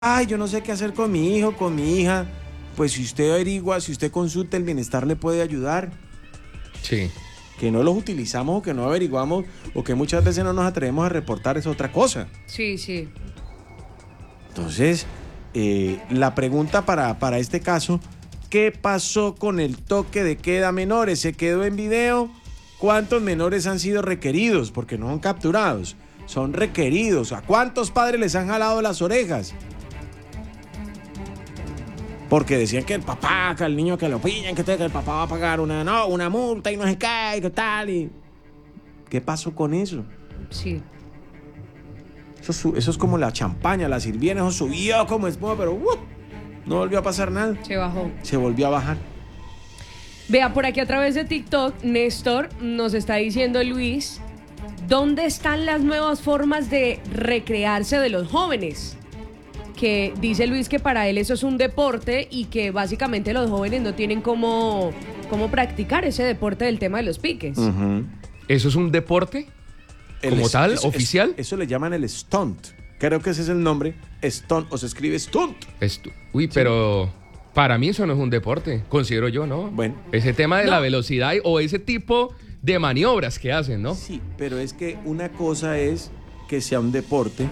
ay, yo no sé qué hacer con mi hijo, con mi hija. Pues si usted averigua, si usted consulta, el bienestar le puede ayudar. Sí. Que no los utilizamos o que no averiguamos o que muchas veces no nos atrevemos a reportar es otra cosa. Sí, sí. Entonces, la pregunta para este caso, ¿qué pasó con el toque de queda a menores? ¿Se quedó en video? ¿Cuántos menores han sido requeridos? Porque no son capturados, son requeridos. ¿A cuántos padres les han jalado las orejas? Porque decían que el papá, que el niño que lo pillan, que el papá va a pagar una multa y no sé qué, y qué tal. ¿Qué pasó con eso? Sí. Eso es como la champaña, la sirvienta, eso subió como espuma, pero no volvió a pasar nada. Se bajó. Se volvió a bajar. Vea, por aquí a través de TikTok, Néstor nos está diciendo, Luis, ¿dónde están las nuevas formas de recrearse de los jóvenes? Que dice Luis que para él eso es un deporte y que básicamente los jóvenes no tienen cómo practicar ese deporte del tema de los piques. Uh-huh. ¿Eso es un deporte? ¿Como tal? ¿Oficial? Eso le llaman el stunt. Creo que ese es el nombre. Stunt, o se escribe stunt. Uy, pero para mí eso no es un deporte, considero yo, ¿no? Bueno. Ese tema de la velocidad o ese tipo de maniobras que hacen, ¿no? Sí, pero es que una cosa es que sea un deporte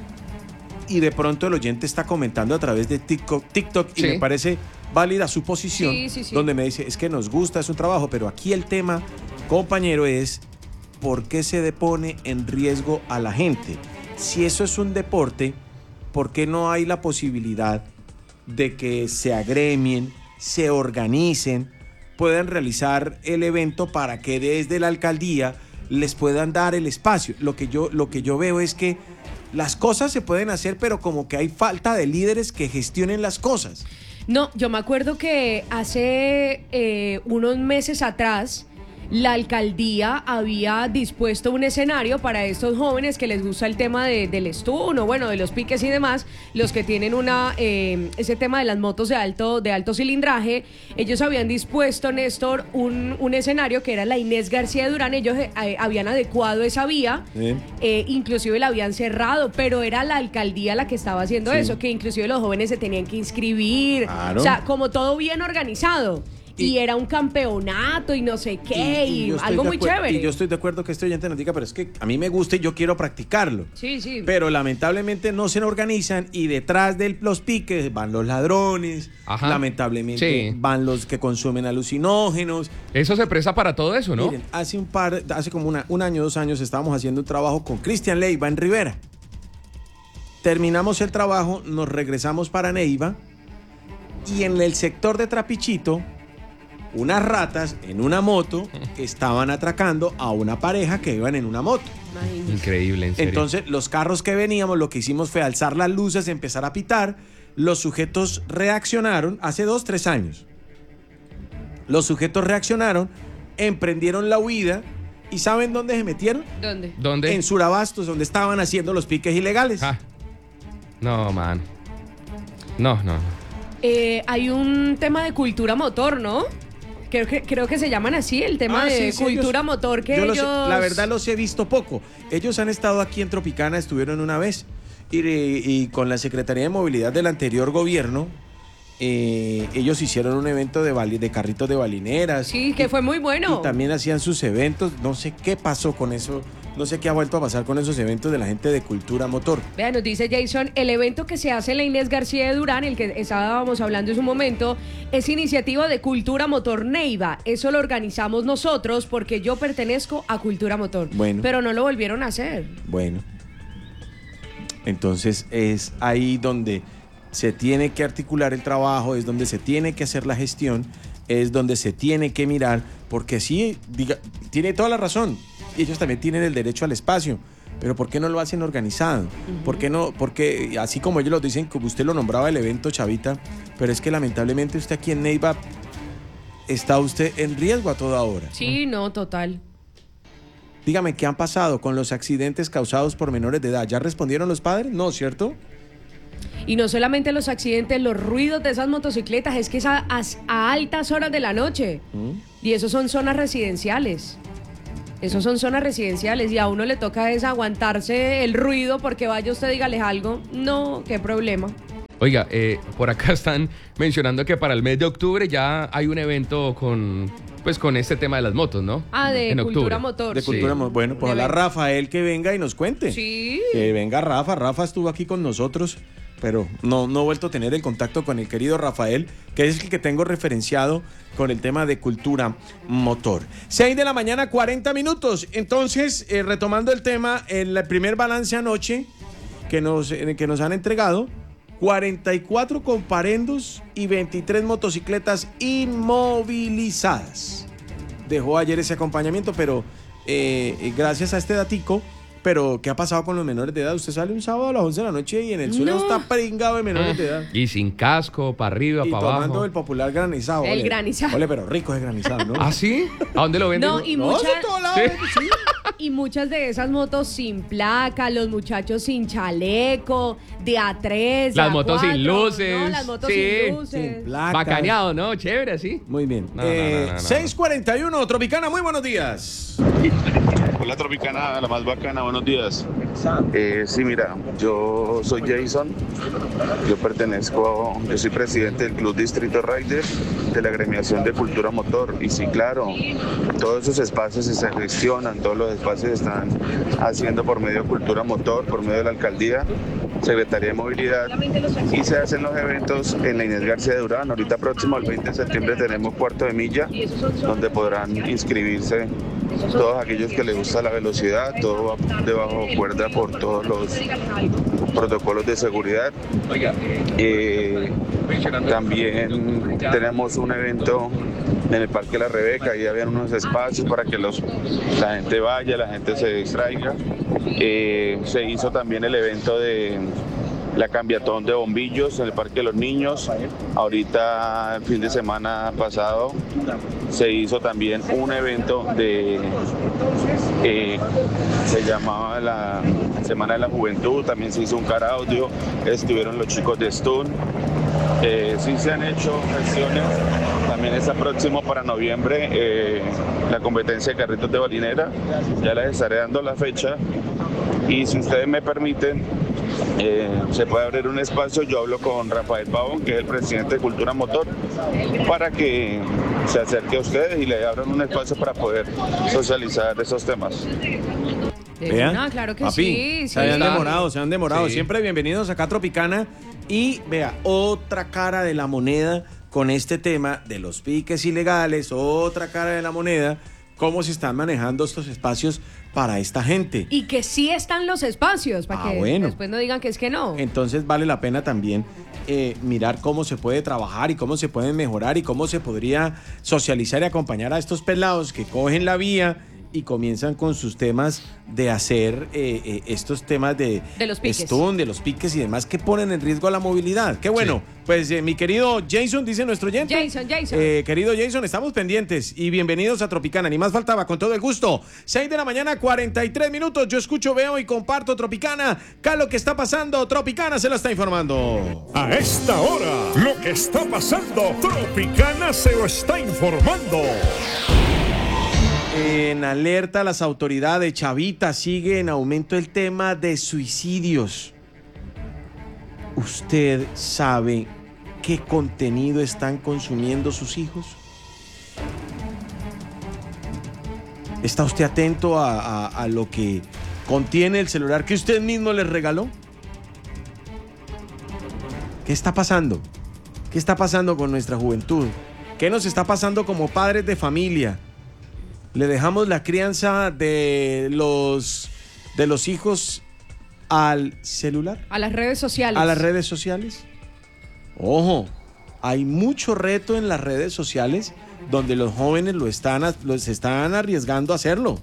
y de pronto el oyente está comentando a través de TikTok y sí, me parece válida su posición, sí. donde me dice, es que nos gusta, es un trabajo, pero aquí el tema, compañero, es ¿por qué se depone en riesgo a la gente? Si eso es un deporte, ¿por qué no hay la posibilidad de que se agremien, se organicen, puedan realizar el evento para que desde la alcaldía les puedan dar el espacio? Lo que yo veo es que las cosas se pueden hacer, pero como que hay falta de líderes que gestionen las cosas. No, yo me acuerdo que hace unos meses atrás la alcaldía había dispuesto un escenario para estos jóvenes que les gusta el tema del stun o bueno, de los piques y demás, los que tienen ese tema de las motos de alto cilindraje. Ellos habían dispuesto, Néstor, un escenario que era la Inés García de Durán. Ellos habían adecuado esa vía, inclusive la habían cerrado, pero era la alcaldía la que estaba haciendo eso, que inclusive los jóvenes se tenían que inscribir, claro. O sea, como todo bien organizado. Y era un campeonato y no sé qué, y algo muy chévere. Y yo estoy de acuerdo que este oyente nos diga, pero es que a mí me gusta y yo quiero practicarlo. Sí, sí. Pero lamentablemente no se organizan y detrás de los piques van los ladrones, ajá, lamentablemente van los que consumen alucinógenos. Eso se presta para todo eso, ¿no? Miren, hace como un año, 2 años estábamos haciendo un trabajo con Cristian Leiva en Rivera. Terminamos el trabajo, nos regresamos para Neiva y en el sector de Trapichito unas ratas en una moto estaban atracando a una pareja que iban en una moto. Increíble, en serio. Entonces, los carros que veníamos, lo que hicimos fue alzar las luces, empezar a pitar. Los sujetos reaccionaron hace 2, 3 años. Los sujetos reaccionaron, emprendieron la huida y ¿saben dónde se metieron? ¿Dónde? En Surabastos, donde estaban haciendo los piques ilegales. No, man. No. Hay un tema de cultura motor, ¿no? Creo que se llaman así, el tema de cultura motor que ellos... La verdad los he visto poco. Ellos han estado aquí en Tropicana, estuvieron una vez y con la Secretaría de Movilidad del anterior gobierno, ellos hicieron un evento de carritos de balineras. Sí, que fue muy bueno. Y también hacían sus eventos. No sé qué pasó con eso. No sé qué ha vuelto a pasar con esos eventos de la gente de cultura motor. Vea, nos dice Jason, el evento que se hace en la Inés García de Durán, el que estábamos hablando en su momento, es iniciativa de Cultura Motor Neiva. Eso lo organizamos nosotros porque yo pertenezco a Cultura Motor. Bueno. Pero no lo volvieron a hacer. Bueno. Entonces es ahí donde se tiene que articular el trabajo, es donde se tiene que hacer la gestión, es donde se tiene que mirar, porque sí, tiene toda la razón. Y ellos también tienen el derecho al espacio, pero ¿por qué no lo hacen organizado? Uh-huh. ¿Por qué no? Porque así como ellos lo dicen, como usted lo nombraba el evento, Chavita, pero es que lamentablemente usted aquí en Neiva está usted en riesgo a toda hora. Sí, no, total. Dígame, ¿qué han pasado con los accidentes causados por menores de edad? ¿Ya respondieron los padres? No, ¿cierto? Y no solamente los accidentes, los ruidos de esas motocicletas, es que es a altas horas de la noche. Y eso son zonas residenciales. Esos son zonas residenciales y a uno le toca es aguantarse el ruido porque vaya usted, dígales algo. No, qué problema. Oiga, por acá están mencionando que para el mes de octubre ya hay un evento con este tema de las motos, ¿no? De en Cultura octubre. Motor. De Cultura Motor. Bueno, pues ojalá Rafael que venga y nos cuente. Sí. Que venga Rafa. Rafa estuvo aquí con nosotros, pero no he vuelto a tener el contacto con el querido Rafael, que es el que tengo referenciado con el tema de Cultura Motor. 6 de la mañana, 40 minutos. Entonces, retomando el tema, el primer balance anoche que nos han entregado, 44 comparendos y 23 motocicletas inmovilizadas. Dejó ayer ese acompañamiento, pero gracias a este datico. Pero, ¿qué ha pasado con los menores de edad? Usted sale un sábado a las 11 de la noche y en el suelo está pringado de menores de edad. Y sin casco, para arriba, Y para abajo. tomando el popular granizado. El ole. granizado. Ole, pero rico es granizado, ¿no? ¿Ah, sí? ¿A dónde lo venden? No, y No, muchas... de todos lados, ¿Sí? sí. Y muchas de esas motos sin placa, los muchachos sin chaleco, de A3, Las de motos sin A4, luces. ¿no? Las motos Sí. sin luces. Sin placas. Bacaneado, ¿no? Chévere, así. Muy bien. No. 6:41, Tropicana, muy buenos días. Hola Tropicana, la más bacana, buenos días. Sí, mira, yo soy Jason, yo soy presidente del Club Distrito Rider de la agremiación de Cultura Motor. Y sí, claro, todos esos espacios se gestionan, todos los espacios se están haciendo por medio de Cultura Motor, por medio de la alcaldía, Secretaría de Movilidad, y se hacen los eventos en la Inés García de Durán. Ahorita próximo, el 20 de septiembre, tenemos Cuarto de Milla, donde podrán inscribirse todos aquellos que les gusta la velocidad, todo va de bajo cuerda por todos los protocolos de seguridad. También tenemos un evento en el Parque La Rebeca, ahí habían unos espacios para que la gente vaya, la gente se distraiga. Se hizo también el evento de la cambiatón de bombillos en el Parque de los Niños. Ahorita, el fin de semana pasado, se hizo también un evento se llamaba la Semana de la Juventud. También se hizo un car audio, estuvieron los chicos de Stun. Sí se han hecho gestiones. También está próximo para noviembre la competencia de carritos de balinera. Ya les estaré dando la fecha. Y si ustedes me permiten, se puede abrir un espacio. Yo hablo con Rafael Pavón, que es el presidente de Cultura Motor, para que se acerque a ustedes y le abran un espacio para poder socializar esos temas. No, claro que sí. Se han demorado. Sí. Siempre bienvenidos acá a Tropicana. Y vea, otra cara de la moneda con este tema de los piques ilegales, otra cara de la moneda, cómo se están manejando estos espacios para esta gente. Y que sí están los espacios, para que después no digan que es que no. Entonces vale la pena también mirar cómo se puede trabajar y cómo se pueden mejorar y cómo se podría socializar y acompañar a estos pelados que cogen la vía y comienzan con sus temas de hacer estos temas de los piques. Stun, de los piques y demás que ponen en riesgo a la movilidad. Qué bueno. Sí. Pues mi querido Jason, dice nuestro oyente. Jason. Querido Jason, estamos pendientes y bienvenidos a Tropicana. Ni más faltaba, con todo el gusto. 6 de la mañana, 43 minutos. Yo escucho, veo y comparto Tropicana. ¿Qué es lo que está pasando? Tropicana se lo está informando. A esta hora, lo que está pasando, Tropicana se lo está informando. En alerta las autoridades, Chavita, sigue en aumento el tema de suicidios. ¿Usted sabe qué contenido están consumiendo sus hijos? ¿Está usted atento a lo que contiene el celular que usted mismo les regaló? ¿Qué está pasando? ¿Qué está pasando con nuestra juventud? ¿Qué nos está pasando como padres de familia? ¿Le dejamos la crianza de los hijos al celular? A las redes sociales. ¿A las redes sociales? Ojo, hay mucho reto en las redes sociales donde los jóvenes los están arriesgando a hacerlo.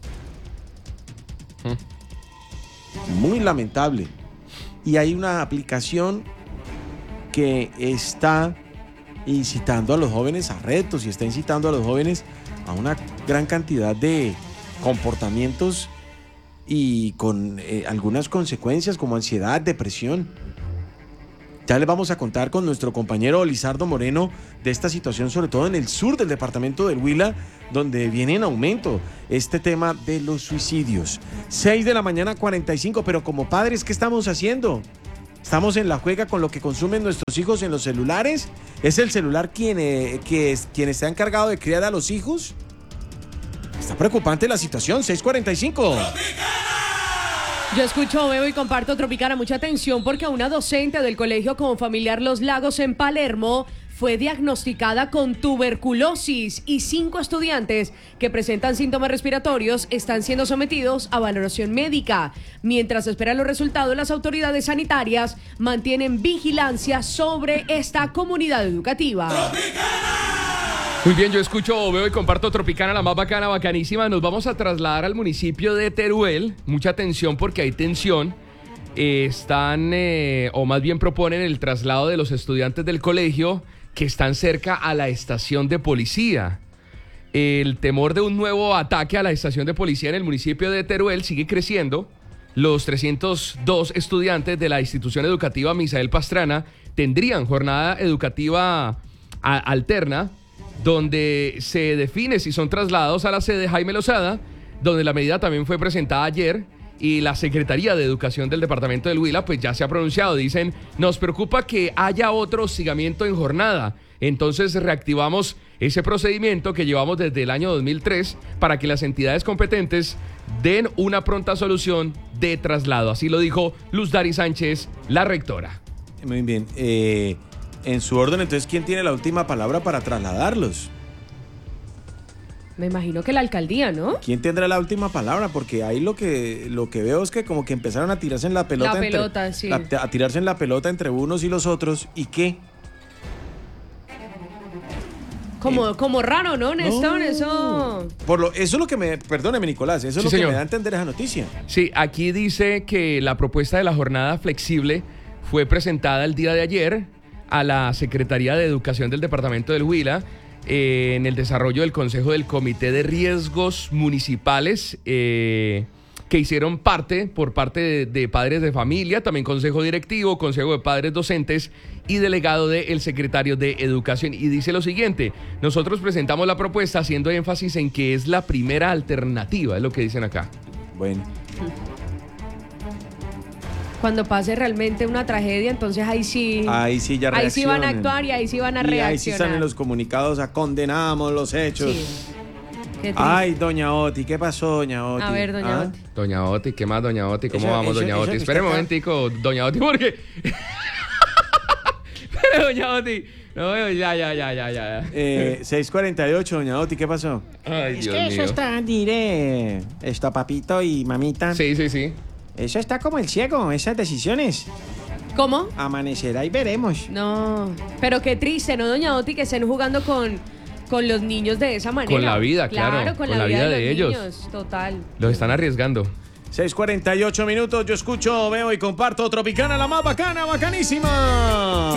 Muy lamentable. Y hay una aplicación que está incitando a los jóvenes a retos y está incitando a los jóvenes a una gran cantidad de comportamientos y con algunas consecuencias como ansiedad, depresión. Ya les vamos a contar con nuestro compañero Lizardo Moreno de esta situación, sobre todo en el sur del departamento del Huila, donde viene en aumento este tema de los suicidios. 6 de la mañana, 45, pero como padres, ¿qué estamos haciendo? Estamos en la juega con lo que consumen nuestros hijos en los celulares. ¿Es el celular quien está encargado de criar a los hijos? Está preocupante la situación. 6:45. Yo escucho, veo y comparto Tropicana. Mucha atención porque una docente del colegio Confamiliar Los Lagos en Palermo fue diagnosticada con tuberculosis y 5 estudiantes que presentan síntomas respiratorios están siendo sometidos a valoración médica. Mientras esperan los resultados, las autoridades sanitarias mantienen vigilancia sobre esta comunidad educativa. Muy bien, yo escucho, veo y comparto Tropicana, la más bacana, bacanísima. Nos vamos a trasladar al municipio de Teruel. Mucha atención porque hay tensión. Están, o más bien proponen el traslado de los estudiantes del colegio que están cerca a la estación de policía. El temor de un nuevo ataque a la estación de policía en el municipio de Teruel sigue creciendo. Los 302 estudiantes de la institución educativa Misael Pastrana tendrían jornada educativa alterna, donde se define si son trasladados a la sede Jaime Lozada, donde la medida también fue presentada ayer, y la Secretaría de Educación del Departamento del Huila pues ya se ha pronunciado. Dicen, nos preocupa que haya otro hostigamiento en jornada, entonces reactivamos ese procedimiento que llevamos desde el año 2003 para que las entidades competentes den una pronta solución de traslado. Así lo dijo Luz Dari Sánchez, la rectora. Muy bien. En su orden, entonces, ¿quién tiene la última palabra para trasladarlos? Me imagino que la alcaldía, ¿no? ¿Quién tendrá la última palabra? Porque ahí lo que veo es que como que empezaron a tirarse en la pelota. Sí. A tirarse en la pelota entre unos y los otros. ¿Y qué? Como raro, ¿no, Néstor? No. Eso Eso es lo que me... Perdóneme, Nicolás. Eso es Sí, lo señor. que me da a entender esa noticia. Sí, aquí dice que la propuesta de la jornada flexible fue presentada el día de ayer a la Secretaría de Educación del Departamento del Huila en el desarrollo del Consejo del Comité de Riesgos Municipales que hicieron por parte de padres de familia, también Consejo Directivo, Consejo de Padres Docentes y delegado del Secretario de Educación. Y dice lo siguiente, nosotros presentamos la propuesta haciendo énfasis en que es la primera alternativa, es lo que dicen acá. Bueno. cuando pase realmente una tragedia, entonces ahí sí ya ahí sí van a actuar y ahí sí van a reaccionar. Ahí sí están en los comunicados a condenamos los hechos. Sí. Qué triste. Ay, doña Oti, ¿qué pasó, doña Oti? A ver, doña Oti. Doña Oti, ¿qué más, doña Oti? ¿Cómo Eso- vamos, eso- doña eso Oti? que Espere un está acá. momentico, doña Oti, porque... Espere, doña Oti. No, ya. 6:48, doña Oti, ¿qué pasó? Ay, Es Dios que mío. eso está, diré, esto, papito y mamita. Sí, sí, sí. Eso está como el ciego, esas decisiones. ¿Cómo? Amanecerá y veremos. No, pero qué triste, ¿no, doña Oti? Que estén jugando con los niños de esa manera. Con la vida, claro, con la vida de de ellos. niños, total. Los están arriesgando. 6:48 minutos, yo escucho, veo y comparto Tropicana, la más bacana, bacanísima.